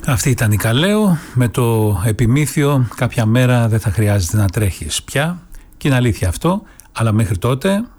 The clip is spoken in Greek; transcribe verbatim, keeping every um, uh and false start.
Αυτή ήταν η Καλέο με το επιμήθειο κάποια μέρα δεν θα χρειάζεται να τρέχεις πια, και είναι αλήθεια αυτό, αλλά μέχρι τότε